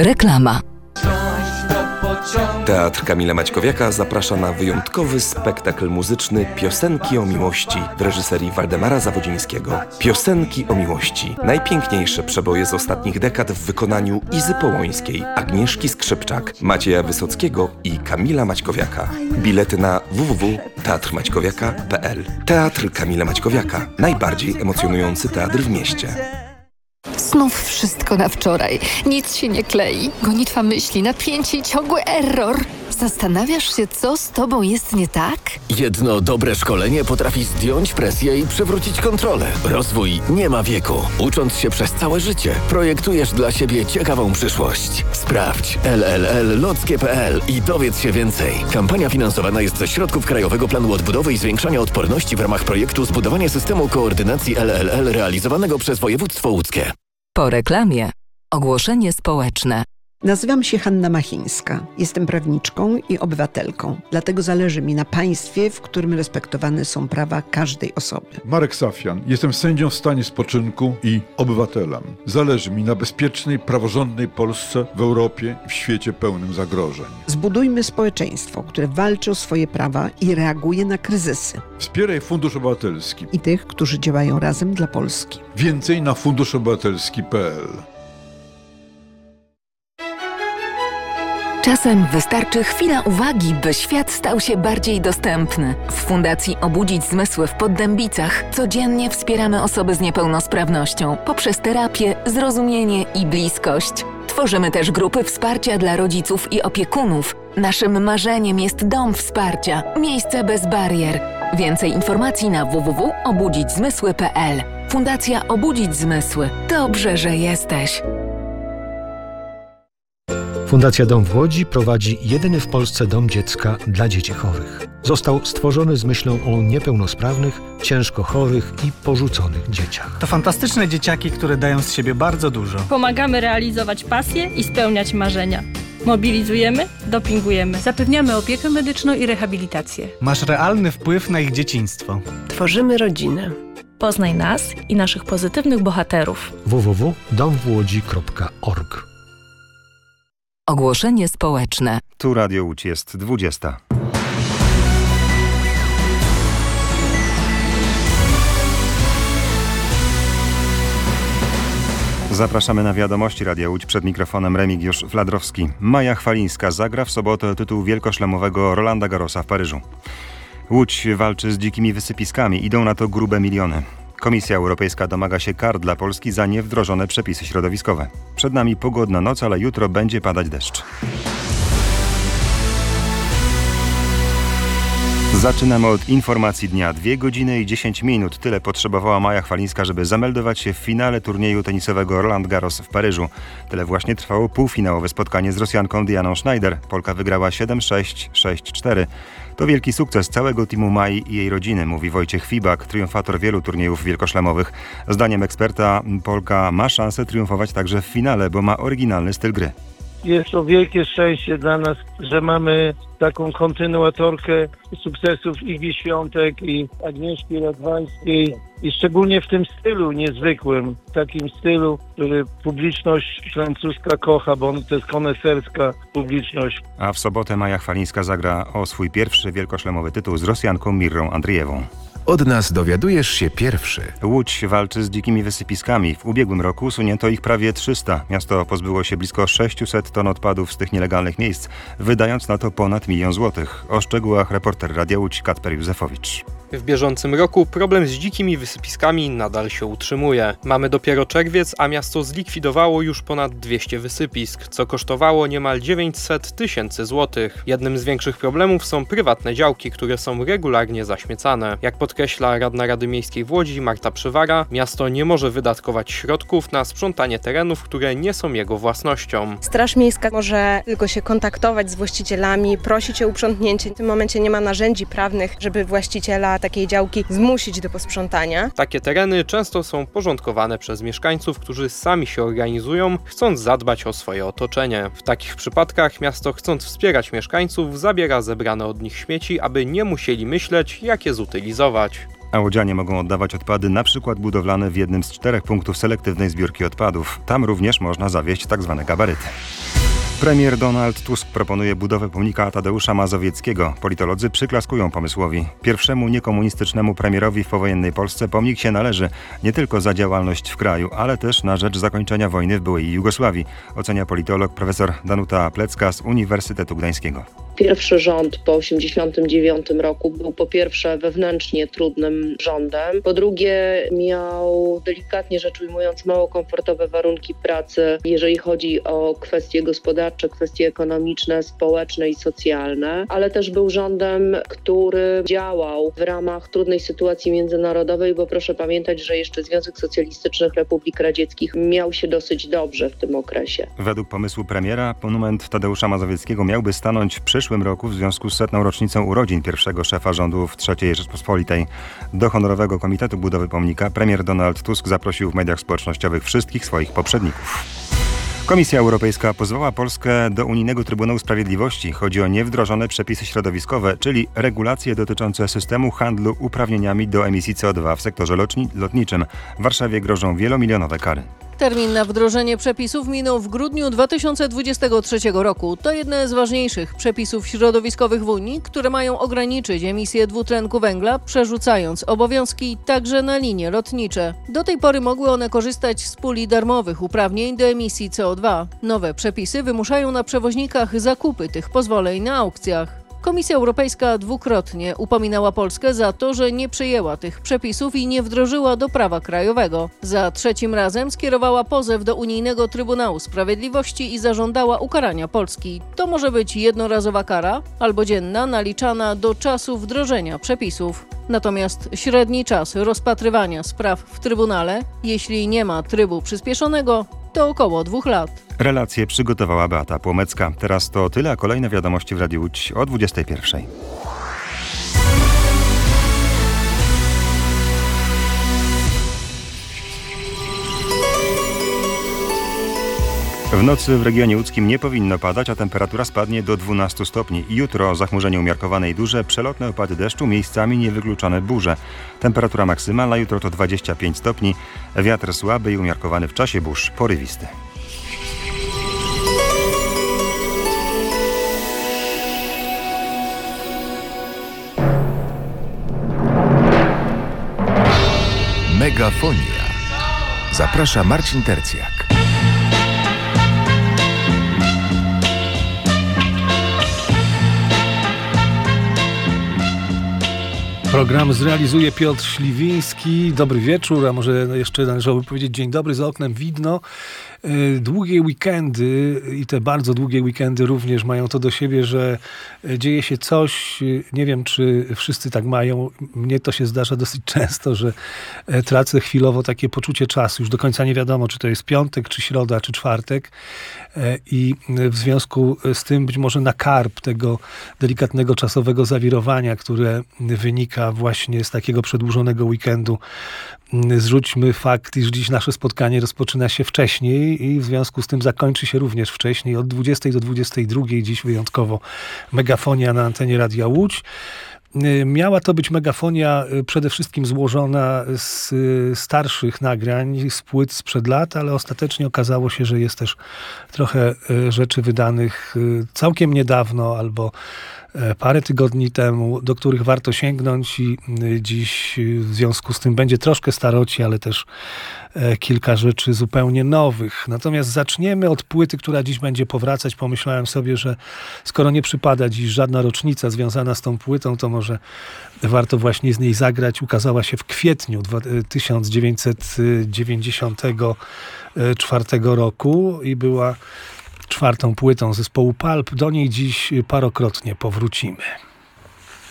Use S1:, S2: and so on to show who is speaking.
S1: Reklama.
S2: Teatr Kamila Maćkowiaka zaprasza na wyjątkowy spektakl muzyczny Piosenki o miłości w reżyserii Waldemara Zawodzińskiego. Piosenki o miłości. Najpiękniejsze przeboje z ostatnich dekad w wykonaniu Izy Połońskiej, Agnieszki Skrzypczak, Macieja Wysockiego i Kamila Maćkowiaka. Bilety na www.teatrmaćkowiaka.pl. Teatr Kamila Maćkowiaka. Najbardziej emocjonujący teatr w mieście.
S1: Znów wszystko na wczoraj. Nic się nie klei. Gonitwa myśli, napięcie i ciągły error. Zastanawiasz się, co z tobą jest nie tak?
S3: Jedno dobre szkolenie potrafi zdjąć presję i przywrócić kontrolę. Rozwój nie ma wieku. Ucząc się przez całe życie, projektujesz dla siebie ciekawą przyszłość. Sprawdź LLL-lockie.pl i dowiedz się więcej. Kampania finansowana jest ze środków Krajowego Planu Odbudowy i Zwiększania Odporności w ramach projektu Zbudowanie systemu koordynacji LLL realizowanego przez województwo łódzkie.
S1: Po reklamie ogłoszenie społeczne.
S4: Nazywam się Hanna Machińska. Jestem prawniczką i obywatelką. Dlatego zależy mi na państwie, w którym respektowane są prawa każdej osoby.
S5: Marek Safian. Jestem sędzią w stanie spoczynku i obywatelem. Zależy mi na bezpiecznej, praworządnej Polsce w Europie i w świecie pełnym zagrożeń.
S4: Zbudujmy społeczeństwo, które walczy o swoje prawa i reaguje na kryzysy.
S5: Wspieraj Fundusz Obywatelski
S4: I tych, którzy działają razem dla Polski.
S5: Więcej na funduszobywatelski.pl.
S1: Czasem wystarczy chwila uwagi, by świat stał się bardziej dostępny. W Fundacji Obudzić Zmysły w Poddębicach codziennie wspieramy osoby z niepełnosprawnością poprzez terapię, zrozumienie i bliskość. Tworzymy też grupy wsparcia dla rodziców i opiekunów. Naszym marzeniem jest dom wsparcia, miejsce bez barier. Więcej informacji na www.obudzićzmysły.pl. Fundacja Obudzić Zmysły. Dobrze, że jesteś.
S6: Fundacja Dom w Łodzi prowadzi jedyny w Polsce dom dziecka dla dzieci chorych. Został stworzony z myślą o niepełnosprawnych, ciężko chorych i porzuconych dzieciach.
S7: To fantastyczne dzieciaki, które dają z siebie bardzo dużo.
S8: Pomagamy realizować pasje i spełniać marzenia. Mobilizujemy, dopingujemy.
S9: Zapewniamy opiekę medyczną i rehabilitację.
S7: Masz realny wpływ na ich dzieciństwo.
S9: Tworzymy rodzinę.
S8: Poznaj nas i naszych pozytywnych bohaterów.
S6: www.domwłodzi.org.
S1: Ogłoszenie społeczne.
S10: Tu Radio Łódź jest 20. Zapraszamy na wiadomości Radia Łódź. Przed mikrofonem Remigiusz Fladrowski. Maja Chwalińska zagra w sobotę o tytuł wielkoszlemowego Rolanda Garrosa w Paryżu. Łódź walczy z dzikimi wysypiskami. Idą na to grube miliony. Komisja Europejska domaga się kar dla Polski za niewdrożone przepisy środowiskowe. Przed nami pogodna noc, ale jutro będzie padać deszcz. Zaczynamy od informacji dnia. 2 godziny i 10 minut. Tyle potrzebowała Maja Chwalińska, żeby zameldować się w finale turnieju tenisowego Roland Garros w Paryżu. Tyle właśnie trwało półfinałowe spotkanie z Rosjanką Dianą Schneider. Polka wygrała 7-6, 6-4. To wielki sukces całego teamu Mai i jej rodziny, mówi Wojciech Fibak, triumfator wielu turniejów wielkoszlemowych. Zdaniem eksperta Polka ma szansę triumfować także w finale, bo ma oryginalny styl gry.
S11: Jest to wielkie szczęście dla nas, że mamy taką kontynuatorkę sukcesów Igi Świątek i Agnieszki Radwańskiej i szczególnie w tym stylu niezwykłym, takim stylu, który publiczność francuska kocha, bo to jest koneserska publiczność.
S10: A w sobotę Maja Chwalińska zagra o swój pierwszy wielkoszlemowy tytuł z Rosjanką Mirrą Andrijewą.
S12: Od nas dowiadujesz się pierwszy.
S10: Łódź walczy z dzikimi wysypiskami. W ubiegłym roku usunięto ich prawie 300. Miasto pozbyło się blisko 600 ton odpadów z tych nielegalnych miejsc, wydając na to ponad 1 000 000 złotych. O szczegółach reporter Radia Łódź Kacper Józefowicz.
S13: W bieżącym roku problem z dzikimi wysypiskami nadal się utrzymuje. Mamy dopiero czerwiec, a miasto zlikwidowało już ponad 200 wysypisk, co kosztowało niemal 900 000 złotych. Jednym z większych problemów są prywatne działki, które są regularnie zaśmiecane. Jak podkreśla radna Rady Miejskiej w Łodzi Marta Przywara, miasto nie może wydatkować środków na sprzątanie terenów, które nie są jego własnością.
S14: Straż Miejska może tylko się kontaktować z właścicielami, prosić o uprzątnięcie. W tym momencie nie ma narzędzi prawnych, żeby właściciela takiej działki zmusić do posprzątania.
S13: Takie tereny często są porządkowane przez mieszkańców, którzy sami się organizują, chcąc zadbać o swoje otoczenie. W takich przypadkach miasto, chcąc wspierać mieszkańców, zabiera zebrane od nich śmieci, aby nie musieli myśleć, jak je zutylizować.
S10: a łodzianie mogą oddawać odpady na przykład budowlane w jednym z 4 punktów selektywnej zbiórki odpadów. Tam również można zawieźć tzw. gabaryty. Premier Donald Tusk proponuje budowę pomnika Tadeusza Mazowieckiego. Politolodzy przyklaskują pomysłowi. Pierwszemu niekomunistycznemu premierowi w powojennej Polsce pomnik się należy nie tylko za działalność w kraju, ale też na rzecz zakończenia wojny w byłej Jugosławii, ocenia politolog profesor Danuta Plecka z Uniwersytetu Gdańskiego.
S15: Pierwszy rząd po 1989 roku był po pierwsze wewnętrznie trudnym rządem, po drugie miał delikatnie rzecz ujmując mało komfortowe warunki pracy, jeżeli chodzi o kwestie gospodarcze, kwestie ekonomiczne, społeczne i socjalne, ale też był rządem, który działał w ramach trudnej sytuacji międzynarodowej, bo proszę pamiętać, że jeszcze Związek Socjalistycznych Republik Radzieckich miał się dosyć dobrze w tym okresie.
S10: Według pomysłu premiera monument Tadeusza Mazowieckiego miałby stanąć w przyszłym roku w związku z 100. rocznicą urodzin pierwszego szefa rządów III Rzeczpospolitej. Do honorowego komitetu budowy pomnika premier Donald Tusk zaprosił w mediach społecznościowych wszystkich swoich poprzedników. Komisja Europejska pozwała Polskę do Unijnego Trybunału Sprawiedliwości. Chodzi o niewdrożone przepisy środowiskowe, czyli regulacje dotyczące systemu handlu uprawnieniami do emisji CO2 w sektorze lotniczym. W Warszawie grożą wielomilionowe kary.
S16: Termin na wdrożenie przepisów minął w grudniu 2023 roku. To jedne z ważniejszych przepisów środowiskowych w Unii, które mają ograniczyć emisję dwutlenku węgla, przerzucając obowiązki także na linie lotnicze. Do tej pory mogły one korzystać z puli darmowych uprawnień do emisji CO2. Nowe przepisy wymuszają na przewoźnikach zakupy tych pozwoleń na aukcjach. Komisja Europejska dwukrotnie upominała Polskę za to, że nie przyjęła tych przepisów i nie wdrożyła do prawa krajowego. Za trzecim razem skierowała pozew do Unijnego Trybunału Sprawiedliwości i zażądała ukarania Polski. To może być jednorazowa kara albo dzienna, naliczana do czasu wdrożenia przepisów. Natomiast średni czas rozpatrywania spraw w Trybunale, jeśli nie ma trybu przyspieszonego, to około 2 lat.
S10: Relację przygotowała Beata Płomecka. Teraz to tyle, a kolejne wiadomości w Radiu Łódź o 21:00. W nocy w regionie łódzkim nie powinno padać, a temperatura spadnie do 12 stopni. Jutro zachmurzenie umiarkowane i duże, przelotne opady deszczu, miejscami niewykluczone burze. Temperatura maksymalna jutro to 25 stopni, wiatr słaby i umiarkowany w czasie burz, porywisty.
S12: Megafonia. Zaprasza Marcin Tercjak.
S6: Program zrealizuje Piotr Śliwiński. Dobry wieczór, a może jeszcze należałoby powiedzieć dzień dobry, za oknem widno. Długie weekendy i te bardzo długie weekendy również mają to do siebie, że dzieje się coś, nie wiem czy wszyscy tak mają, mnie to się zdarza dosyć często, że tracę chwilowo takie poczucie czasu, już do końca nie wiadomo czy to jest piątek, czy środa, czy czwartek i w związku z tym być może na karb tego delikatnego czasowego zawirowania, które wynika właśnie z takiego przedłużonego weekendu, zrzućmy fakt, iż dziś nasze spotkanie rozpoczyna się wcześniej i w związku z tym zakończy się również wcześniej. Od 20 do 22 dziś wyjątkowo megafonia na antenie Radia Łódź. Miała to być megafonia przede wszystkim złożona z starszych nagrań, z płyt sprzed lat, ale ostatecznie okazało się, że jest też trochę rzeczy wydanych całkiem niedawno albo parę tygodni temu, do których warto sięgnąć i dziś w związku z tym będzie troszkę staroci, ale też kilka rzeczy zupełnie nowych. Natomiast zaczniemy od płyty, która dziś będzie powracać. Pomyślałem sobie, że skoro nie przypada dziś żadna rocznica związana z tą płytą, to może warto właśnie z niej zagrać. Ukazała się w kwietniu 1994 roku i była 4. płytą zespołu Pulp. Do niej dziś parokrotnie powrócimy.